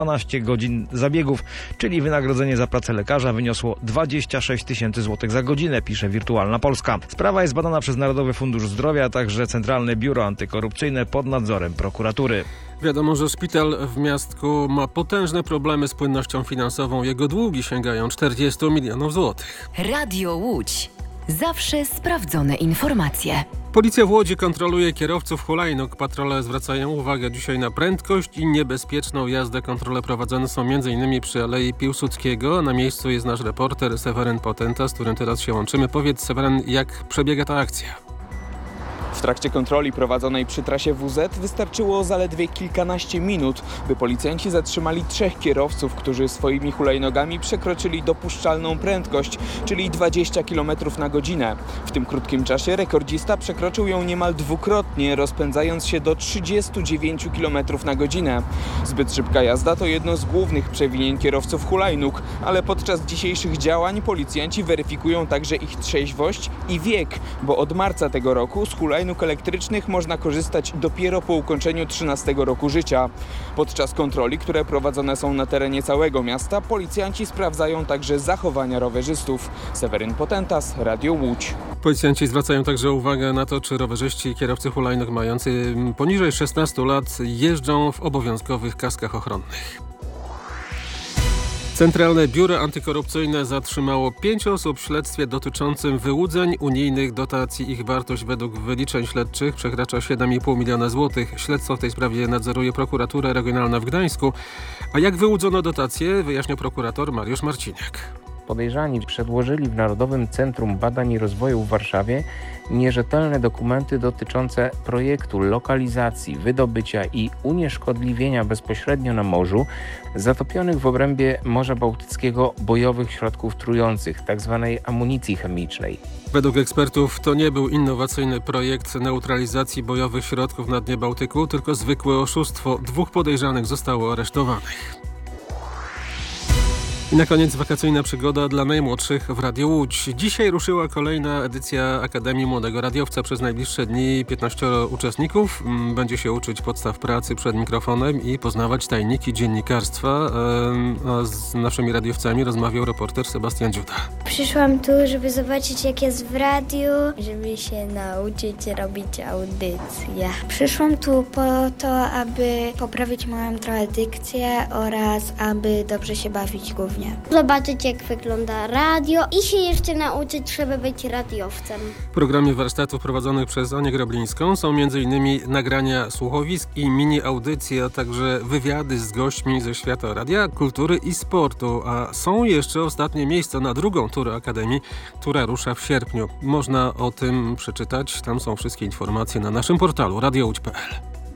12 godzin zabiegów, czyli wynagrodzenie za pracę lekarza wyniosło 26 000 złotych za godzinę, pisze Wirtualna Polska. Sprawa jest badana przez Narodowy Fundusz Zdrowia, a także Centralne Biuro Antykorupcyjne pod nadzorem prokuratury. Wiadomo, że szpital w Miastku ma potężne problemy z płynnością finansową. Jego długi sięgają 40 milionów złotych. Radio Łódź. Zawsze sprawdzone informacje. Policja w Łodzi kontroluje kierowców hulajnóg. Patrole zwracają uwagę dzisiaj na prędkość i niebezpieczną jazdę. Kontrole prowadzone są m.in. przy Alei Piłsudskiego. Na miejscu jest nasz reporter Seweryn Potenta, z którym teraz się łączymy. Powiedz, Seweryn, jak przebiega ta akcja? W trakcie kontroli prowadzonej przy trasie WZ wystarczyło zaledwie kilkanaście minut, by policjanci zatrzymali 3 kierowców, którzy swoimi hulajnogami przekroczyli dopuszczalną prędkość, czyli 20 km na godzinę. W tym krótkim czasie rekordzista przekroczył ją niemal dwukrotnie, rozpędzając się do 39 km na godzinę. Zbyt szybka jazda to jedno z głównych przewinień kierowców hulajnóg, ale podczas dzisiejszych działań policjanci weryfikują także ich trzeźwość i wiek, bo od marca tego roku z hulajnóg elektrycznych można korzystać dopiero po ukończeniu 13 roku życia. Podczas kontroli, które prowadzone są na terenie całego miasta, policjanci sprawdzają także zachowania rowerzystów. Seweryn Potentas, Radio Łódź. Policjanci zwracają także uwagę na to, czy rowerzyści i kierowcy hulajnóg mający poniżej 16 lat jeżdżą w obowiązkowych kaskach ochronnych. Centralne Biuro Antykorupcyjne zatrzymało 5 osób w śledztwie dotyczącym wyłudzeń unijnych dotacji. Ich wartość według wyliczeń śledczych przekracza 7,5 miliona złotych. Śledztwo w tej sprawie nadzoruje prokuratura regionalna w Gdańsku. A jak wyłudzono dotacje, wyjaśnia prokurator Mariusz Marciniak. Podejrzani przedłożyli w Narodowym Centrum Badań i Rozwoju w Warszawie nierzetelne dokumenty dotyczące projektu lokalizacji, wydobycia i unieszkodliwienia bezpośrednio na morzu zatopionych w obrębie Morza Bałtyckiego bojowych środków trujących, tzw. amunicji chemicznej. Według ekspertów to nie był innowacyjny projekt neutralizacji bojowych środków na dnie Bałtyku, tylko zwykłe oszustwo. 2 podejrzanych zostało aresztowanych. I na koniec wakacyjna przygoda dla najmłodszych w Radiu Łódź. Dzisiaj ruszyła kolejna edycja Akademii Młodego Radiowca. Przez najbliższe dni 15 uczestników będzie się uczyć podstaw pracy przed mikrofonem i poznawać tajniki dziennikarstwa. A z naszymi radiowcami rozmawiał reporter Sebastian Dziuda. Przyszłam tu, żeby zobaczyć, jak jest w radiu, żeby się nauczyć robić audycje. Przyszłam tu po to, aby poprawić moją trochę dykcję oraz aby dobrze się bawić głównie. Zobaczyć, jak wygląda radio i się jeszcze nauczyć, żeby być radiowcem. W programie warsztatów prowadzonych przez Anię Grablińską są m.in. nagrania słuchowisk i mini audycje, a także wywiady z gośćmi ze świata radia, kultury i sportu. A są jeszcze ostatnie miejsca na drugą turę Akademii, która rusza w sierpniu. Można o tym przeczytać. Tam są wszystkie informacje na naszym portalu radiołódź.pl.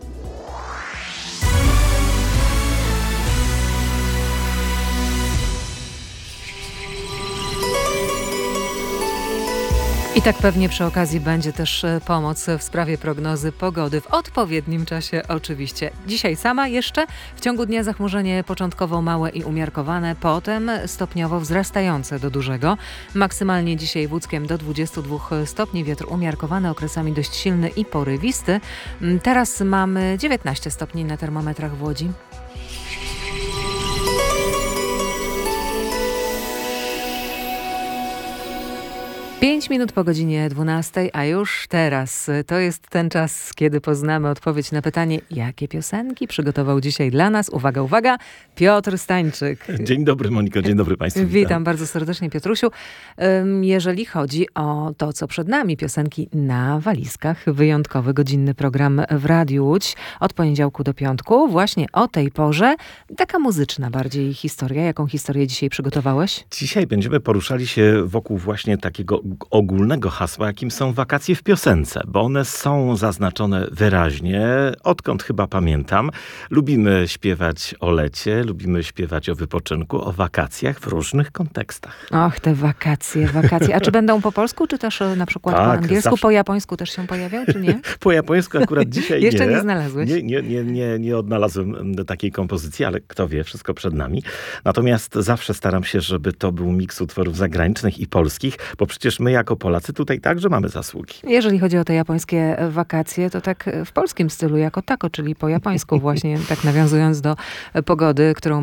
I tak pewnie przy okazji będzie też pomoc w sprawie prognozy pogody w odpowiednim czasie oczywiście. Dzisiaj sama jeszcze, w ciągu dnia zachmurzenie początkowo małe i umiarkowane, potem stopniowo wzrastające do dużego. Maksymalnie dzisiaj w Łódzkiem do 22 stopni, wiatr umiarkowany, okresami dość silny i porywisty. Teraz mamy 19 stopni na termometrach w Łodzi. 5 minut po godzinie 12, a już teraz to jest ten czas, kiedy poznamy odpowiedź na pytanie, jakie piosenki przygotował dzisiaj dla nas. Uwaga, uwaga, Piotr Stańczyk. Dzień dobry, Moniko, dzień dobry Państwu. Witam bardzo serdecznie, Piotrusiu. Jeżeli chodzi o to, co przed nami, piosenki na walizkach, wyjątkowy, godzinny program w Radiu Łódź od poniedziałku do piątku, właśnie o tej porze. Taka muzyczna bardziej historia. Jaką historię dzisiaj przygotowałeś? Dzisiaj będziemy poruszali się wokół właśnie takiego ogólnego hasła, jakim są wakacje w piosence, bo one są zaznaczone wyraźnie, odkąd chyba pamiętam. Lubimy śpiewać o lecie, lubimy śpiewać o wypoczynku, o wakacjach w różnych kontekstach. Och, te wakacje. A czy będą po polsku, czy też na przykład po angielsku, zawsze. Po japońsku też się pojawią, czy nie? Po japońsku akurat dzisiaj nie. Jeszcze nie znalazłeś? Nie odnalazłem takiej kompozycji, ale kto wie, wszystko przed nami. Natomiast zawsze staram się, żeby to był miks utworów zagranicznych i polskich, bo przecież my jako Polacy tutaj także mamy zasługi. Jeżeli chodzi o te japońskie wakacje, to tak w polskim stylu jako tako, czyli po japońsku właśnie, tak nawiązując do pogody, którą